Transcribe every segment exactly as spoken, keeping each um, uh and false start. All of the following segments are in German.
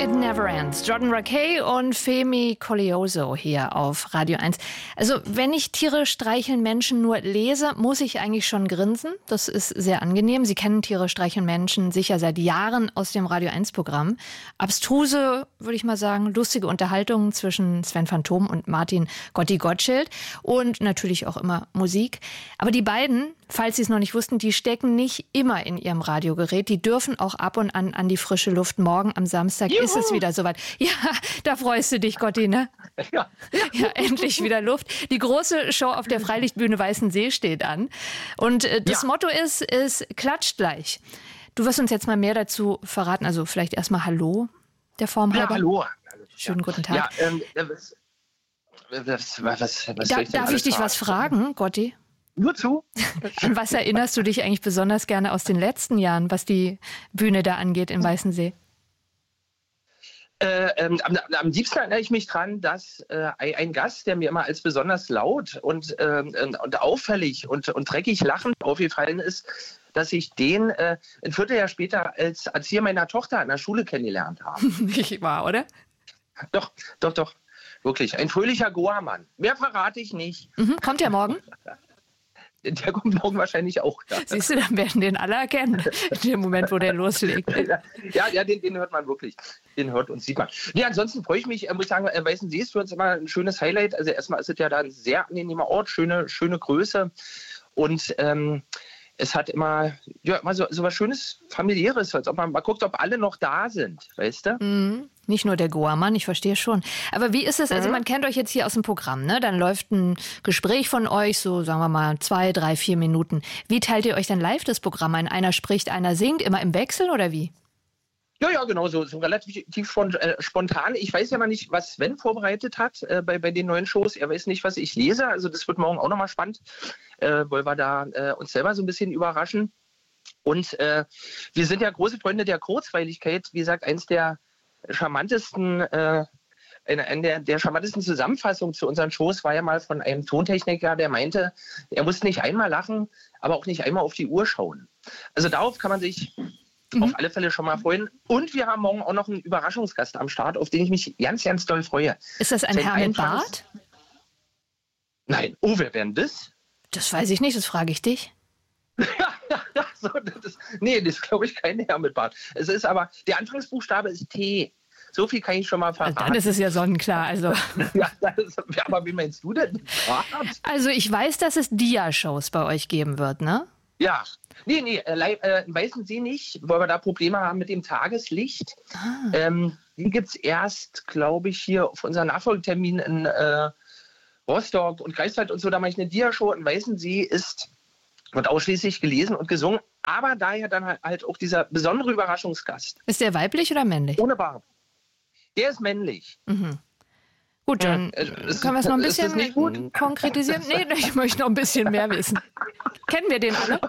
It Never Ends. Jordan Rakei und Femi Koleoso hier auf Radio eins. Also wenn ich Tiere streicheln Menschen nur lese, muss ich eigentlich schon grinsen. Das ist sehr angenehm. Sie kennen Tiere streicheln Menschen sicher seit Jahren aus dem Radio eins Programm. Abstruse, würde ich mal sagen, lustige Unterhaltungen zwischen Sven Phantom und Martin Gotti Gottschild und natürlich auch immer Musik. Aber die beiden, falls Sie es noch nicht wussten, die stecken nicht immer in ihrem Radiogerät. Die dürfen auch ab und an an die frische Luft. Morgen am Samstag Juhu. Ist es wieder soweit. Ja, da freust du dich, Gotti, ne? Ja. Ja, endlich wieder Luft. Die große Show auf der Freilichtbühne Weißensee steht an. Und äh, das ja. Motto ist, ist klatscht gleich. Du wirst uns jetzt mal mehr dazu verraten. Also vielleicht erstmal Hallo, der Form halber. Ja, hallo. Schönen ja. guten Tag. Ja, ähm, was, was, was, was da, ich darf ich dich fragen? was fragen, Gotti? Nur zu. An was erinnerst du dich eigentlich besonders gerne aus den letzten Jahren, was die Bühne da angeht in Weißensee? Äh, ähm, am, am liebsten erinnere ich mich dran, dass äh, ein Gast, der mir immer als besonders laut und, äh, und auffällig und, und dreckig lachend aufgefallen ist, dass ich den äh, ein Vierteljahr später als Erzieher meiner Tochter an der Schule kennengelernt habe. Nicht wahr, oder? Doch, doch, doch. Wirklich. Ein fröhlicher Goa-Mann. Mehr verrate ich nicht. Mhm. Kommt der morgen? Der kommt morgen wahrscheinlich auch. Ja. Siehst du, dann werden den alle erkennen, in dem Moment, wo der loslegt. Ja, ja den, den hört man wirklich. Den hört und sieht man. Nee, ansonsten freue ich mich, muss ich sagen, Weißensee ist für uns immer ein schönes Highlight. Also erstmal ist es ja da ein sehr angenehmer Ort, schöne, schöne Größe. Und ähm, es hat immer, ja, immer so, so was Schönes, Familiäres. Als ob man mal guckt, ob alle noch da sind, weißt du? Mhm. Nicht nur der Goa-Mann, ich verstehe schon. Aber wie ist es, also man kennt euch jetzt hier aus dem Programm, ne? Dann läuft ein Gespräch von euch, so sagen wir mal zwei, drei, vier Minuten. Wie teilt ihr euch dann live das Programm ein? Einer spricht, einer singt, immer im Wechsel oder wie? Ja, ja, genau, so, so relativ spontan. Ich weiß ja mal nicht, was Sven vorbereitet hat äh, bei, bei den neuen Shows. Er weiß nicht, was ich lese. Also das wird morgen auch nochmal spannend, äh, weil wir da äh, uns selber so ein bisschen überraschen. Und äh, wir sind ja große Freunde der Kurzweiligkeit. Wie gesagt, eins der charmantesten, äh, eine, eine der, der charmantesten Zusammenfassungen zu unseren Shows war ja mal von einem Tontechniker, der meinte, er muss nicht einmal lachen, aber auch nicht einmal auf die Uhr schauen. Also darauf kann man sich mhm. auf alle Fälle schon mal freuen. Und wir haben morgen auch noch einen Überraschungsgast am Start, auf den ich mich ganz, ganz doll freue. Ist das ein Herr mit Bart? Nein. Oh, wer wäre denn das? Das weiß ich nicht, das frage ich dich. Ja, so, das, nee, das ist, glaube ich, kein Herr mit Bart. Es ist aber, der Anfangsbuchstabe ist T. So viel kann ich schon mal verraten. Dann ist es ja sonnenklar. Also. Ja, ist, aber wie meinst du denn mit Bart? Also ich weiß, dass es Dia-Shows bei euch geben wird, ne? Ja. Nee, nee, äh, weißen Sie nicht, weil wir da Probleme haben mit dem Tageslicht. Ah. Ähm, die gibt es erst, glaube ich, hier auf unserem Nachfolgetermin in äh, Rostock und Greifswald und so. Da mache ich eine Dia-Show in Weißensee ist... wird ausschließlich gelesen und gesungen, aber daher dann halt auch dieser besondere Überraschungsgast. Ist der weiblich oder männlich? Ohne Bart. Der ist männlich. Mhm. Gut, dann ja, können wir es noch ein bisschen nicht gut? konkretisieren. Nee, ich möchte noch ein bisschen mehr wissen. Kennen wir den alle?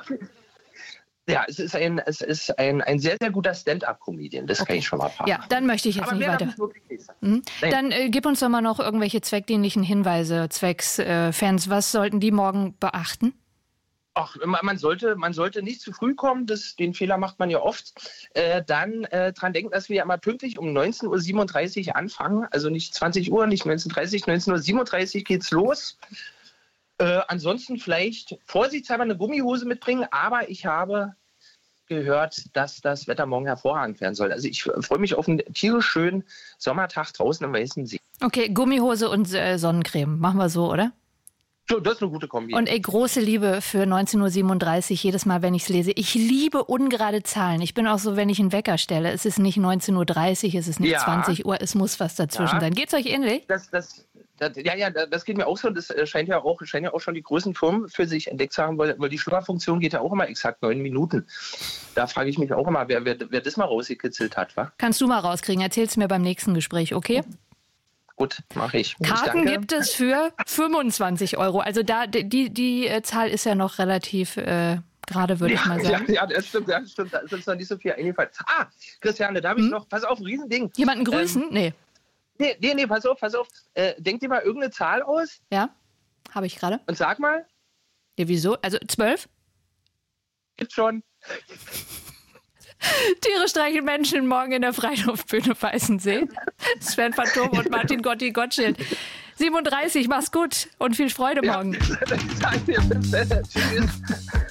Ja, es ist ein, es ist ein, ein sehr, sehr guter Stand-up-Comedian. Das okay. kann ich schon mal fragen. Ja, dann möchte ich jetzt aber nicht weiter. Nicht mhm. Dann äh, gib uns doch mal noch irgendwelche zweckdienlichen Hinweise, zwecks äh, Fans. Was sollten die morgen beachten? Ach, man sollte, man sollte nicht zu früh kommen, das, den Fehler macht man ja oft. Äh, dann äh, dran denken, dass wir ja mal pünktlich um neunzehn Uhr siebenunddreißig anfangen. Also nicht zwanzig Uhr, nicht neunzehn Uhr dreißig, neunzehn Uhr siebenunddreißig geht's los. Äh, ansonsten vielleicht vorsichtshalber eine Gummihose mitbringen, aber ich habe gehört, dass das Wetter morgen hervorragend werden soll. Also ich freue mich auf einen tierisch schönen Sommertag draußen am Weißensee. Okay, Gummihose und äh, Sonnencreme, machen wir so, oder? So, das ist eine gute Kombi. Und ey, große Liebe für neunzehn Uhr siebenunddreißig, jedes Mal, wenn ich es lese. Ich liebe ungerade Zahlen. Ich bin auch so, wenn ich einen Wecker stelle, es ist nicht neunzehn Uhr dreißig, es ist nicht ja. zwanzig Uhr, es muss was dazwischen ja. sein. Geht's euch ähnlich? Das, das, das, ja, ja, das geht mir auch so. Das scheint ja auch, scheint ja auch schon die größten Firmen für sich entdeckt zu haben, weil, weil die Schlummerfunktion geht ja auch immer exakt neun Minuten. Da frage ich mich auch immer, wer, wer, wer das mal rausgekitzelt hat. Wa? Kannst du mal rauskriegen, erzähl's mir beim nächsten Gespräch, okay? Gut, mache ich. Karten ich gibt es für fünfundzwanzig Euro. Also da die, die, die Zahl ist ja noch relativ äh, gerade, würde ja, ich mal sagen. Ja, ja, das stimmt, das stimmt. Da ist uns noch nicht so viel eingefallen. Ah, Christiane, da habe ich hm? noch, pass auf, ein Riesending. Jemanden grüßen? Ähm, nee. nee. Nee, nee, pass auf, pass auf. Äh, denk dir mal irgendeine Zahl aus. Ja, habe ich gerade. Und sag mal. Ja, wieso? Also zwölf? Gibt's schon. Tiere streicheln Menschen morgen in der Freiluftbühne Weißensee. Sven Phantom und Martin Gotti Gottschild. siebenunddreißig, mach's gut und viel Freude morgen. Ja, danke, bis dann. Tschüss.